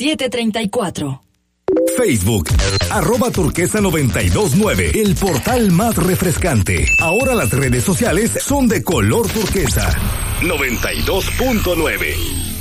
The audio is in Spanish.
734. Facebook, @turquesa929, el portal más refrescante. Ahora las redes sociales son de color turquesa. 92.9.